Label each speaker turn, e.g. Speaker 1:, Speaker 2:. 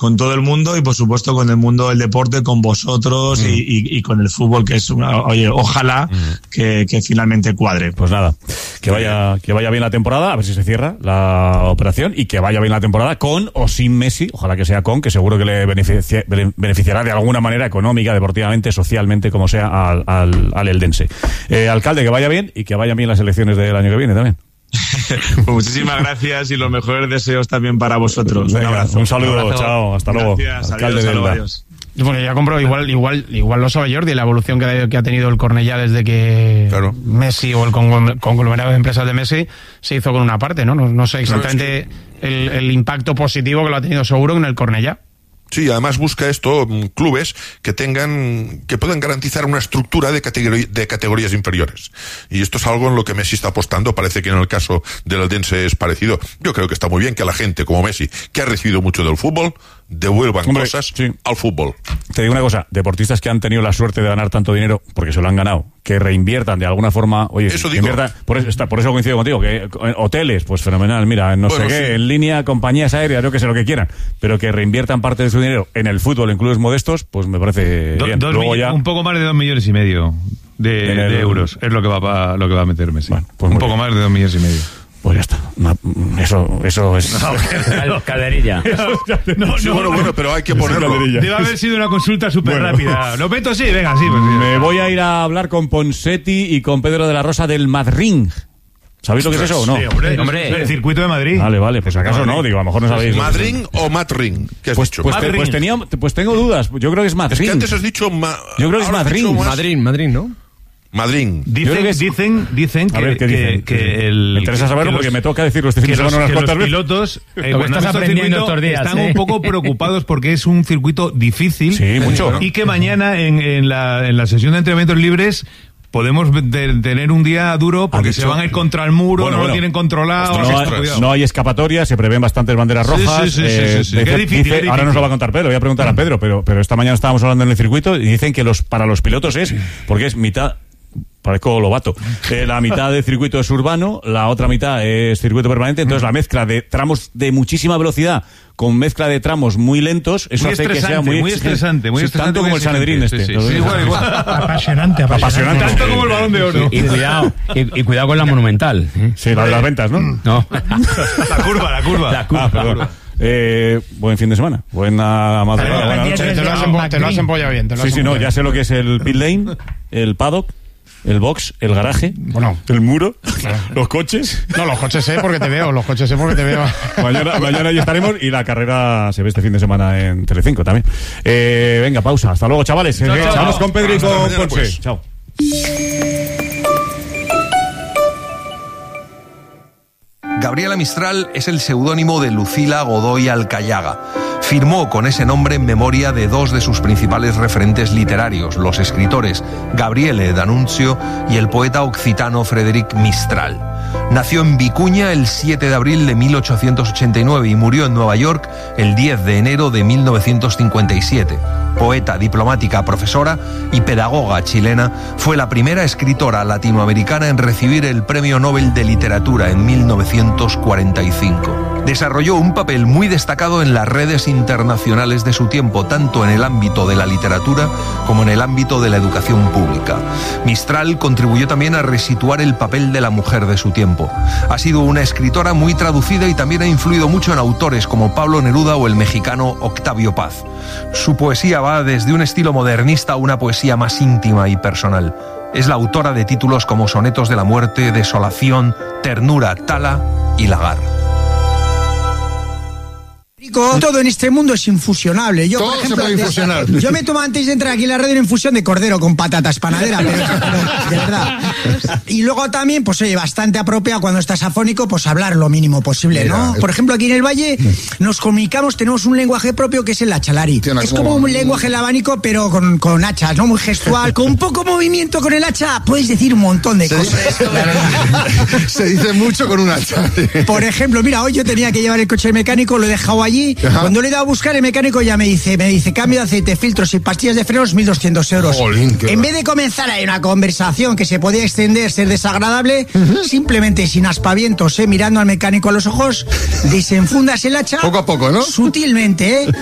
Speaker 1: con todo el mundo y por supuesto con el mundo del deporte, con vosotros y con el fútbol, que es oye, ojalá que finalmente cuadre.
Speaker 2: Pues nada, que vaya bien la temporada, a ver si se cierra la operación, y que vaya bien la temporada con o sin Messi, ojalá que sea con, que seguro que le beneficiará de alguna manera económica, deportivamente, socialmente, como sea, al eldense. Alcalde, que vaya bien y que vayan bien las elecciones del año que viene también.
Speaker 1: Pues muchísimas gracias y los mejores deseos también para vosotros.
Speaker 2: Venga,
Speaker 1: un abrazo.
Speaker 2: Un saludo, chao, hasta luego.
Speaker 1: Gracias,
Speaker 2: Alcalde
Speaker 1: adiós,
Speaker 2: de Elda.
Speaker 3: Adiós. Bueno, ya compró, igual lo sabe Jordi, la evolución que ha tenido el Cornellá desde que Messi o el conglomerado de empresas de Messi se hizo con una parte, ¿no? No sé exactamente el impacto positivo que lo ha tenido seguro en el Cornellá.
Speaker 4: Sí, además busca esto clubes que puedan garantizar una estructura de categorías inferiores. Y esto es algo en lo que Messi está apostando. Parece que en el caso del Eldense es parecido. Yo creo que está muy bien que la gente como Messi, que ha recibido mucho del fútbol, devuelvan cosas al fútbol.
Speaker 2: Te digo una cosa, deportistas que han tenido la suerte de ganar tanto dinero, porque se lo han ganado, que reinviertan de alguna forma, oye,
Speaker 4: eso
Speaker 2: que
Speaker 4: digo.
Speaker 2: por eso coincido contigo, que hoteles, pues fenomenal, mira, sé qué, en línea, compañías aéreas, yo que sé, lo que quieran, pero que reinviertan parte de su dinero en el fútbol, en clubes modestos, pues me parece bien. Luego ya...
Speaker 5: Un poco más de 2,5 millones de euros es lo que va a meter Messi. Bueno, pues un poco más de 2,5 millones.
Speaker 2: Pues ya está. Eso es...
Speaker 6: Calderilla.
Speaker 4: Bueno, pero hay que ponerlo.
Speaker 5: Debe haber sido una consulta súper rápida. ¿Lo meto? Sí, venga, sí. Pues,
Speaker 2: me voy a ir a hablar con Ponseti y con Pedro de la Rosa del Madrid. ¿Sabéis lo que es eso o no?
Speaker 5: Sí, hombre. El circuito de Madrid.
Speaker 2: Vale, pues acaso no, digo, a lo mejor no sabéis.
Speaker 4: ¿Madrid o Madrid? ¿Qué has dicho?
Speaker 2: Pues tengo dudas. Yo creo que es Madrid.
Speaker 4: Es que antes has dicho
Speaker 2: yo creo que es Madrid.
Speaker 6: Madrid, ¿no?
Speaker 4: Madrid.
Speaker 5: Dicen que
Speaker 2: me interesa saberlo porque me toca decirlo este fin de semana unas cuantas veces.
Speaker 5: Los pilotos
Speaker 6: lo que estás aprendiendo estos días,
Speaker 5: están un poco preocupados porque es un circuito difícil.
Speaker 2: Sí, mucho.
Speaker 5: Y que mañana en la sesión de entrenamientos libres podemos tener un día duro porque se van a ir contra el muro, no lo tienen controlado.
Speaker 2: No hay escapatoria, se prevén bastantes banderas rojas.
Speaker 5: Sí. Qué difícil.
Speaker 2: Ahora nos lo va a contar Pedro, voy a preguntar a Pedro, pero esta mañana estábamos hablando en el circuito y dicen que para los pilotos porque es mitad... Parezco Lobato. La mitad del circuito es urbano, la otra mitad es circuito permanente, entonces la mezcla de tramos de muchísima velocidad con mezcla de tramos muy lentos, eso hace que sea muy estresante. Tanto como el Sanedrín
Speaker 5: igual.
Speaker 3: Apasionante.
Speaker 5: Tanto como el Balón de Oro.
Speaker 6: Y cuidado con la Monumental.
Speaker 2: Sí, la de las ventas, ¿no?
Speaker 6: No.
Speaker 5: La curva.
Speaker 2: Buen fin de semana. Buena madrugada, buena noche.
Speaker 3: Te lo has empollado bien.
Speaker 2: Ya sé lo que es el pit lane, el paddock, el box, el garaje, el muro, los coches.
Speaker 3: No, los coches porque te veo.
Speaker 2: Mañana ya estaremos y la carrera se ve este fin de semana en Telecinco también. Venga, pausa. Hasta luego, chavales. Vamos con Pedro y con Ponce. Pues. Chao.
Speaker 7: Gabriela Mistral es el seudónimo de Lucila Godoy Alcayaga. Firmó con ese nombre en memoria de dos de sus principales referentes literarios, los escritores Gabriele D'Annunzio y el poeta occitano Frederic Mistral. Nació en Vicuña el 7 de abril de 1889 y murió en Nueva York el 10 de enero de 1957. Poeta, diplomática, profesora y pedagoga chilena, fue la primera escritora latinoamericana en recibir el Premio Nobel de Literatura en 1945. Desarrolló un papel muy destacado en las redes internacionales de su tiempo, tanto en el ámbito de la literatura como en el ámbito de la educación pública. Mistral contribuyó también a resituar el papel de la mujer de su tiempo. Ha sido una escritora muy traducida y también ha influido mucho en autores como Pablo Neruda o el mexicano Octavio Paz. Su poesía va desde un estilo modernista a una poesía más íntima y personal. Es la autora de títulos como Sonetos de la Muerte, Desolación, Ternura, Tala y Lagar.
Speaker 8: Todo en este mundo es infusionable. Yo,
Speaker 9: todo
Speaker 8: por ejemplo,
Speaker 9: se puede infusionar.
Speaker 8: Yo me tomo antes de entrar aquí en la radio una infusión de cordero con patatas panadera, pero de verdad. Y luego también, pues oye, bastante apropiado cuando estás afónico, pues hablar lo mínimo posible, ¿no? Por ejemplo, aquí en el Valle nos comunicamos, tenemos un lenguaje propio que es el hachalari. Es como un lenguaje labánico, pero con hachas, ¿no? Muy gestual, con poco movimiento con el hacha, puedes decir un montón de cosas.
Speaker 9: Se dice mucho con un hacha.
Speaker 8: Por ejemplo, mira, hoy yo tenía que llevar el coche mecánico, lo he dejado allí. Ajá. Cuando le he dado a buscar, el mecánico ya me dice cambio de aceite, filtros y pastillas de frenos, 1.200 euros.
Speaker 9: Jolín,
Speaker 8: en vez de comenzar ahí una conversación que se podía extender, ser desagradable, simplemente sin aspavientos, mirando al mecánico a los ojos, desenfundas el hacha.
Speaker 9: Poco a poco, ¿no?
Speaker 8: Sutilmente,